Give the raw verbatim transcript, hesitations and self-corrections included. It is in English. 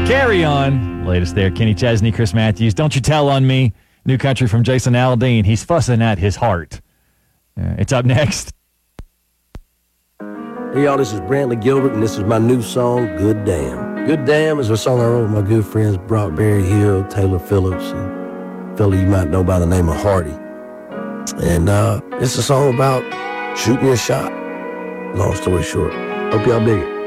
Carry On. Latest there, Kenny Chesney, Chris Matthews. Don't You Tell on Me. New country from Jason Aldean. He's fussing at his heart. Uh, it's up next. Hey, y'all, this is Brantley Gilbert, and this is my new song, Good Damn. Good Damn is a song I wrote with my good friends Brock Berry Hill, Taylor Phillips, and a fella you might know by the name of Hardy. And uh, it's a song about shooting your shot. Long story short. Hope y'all dig it.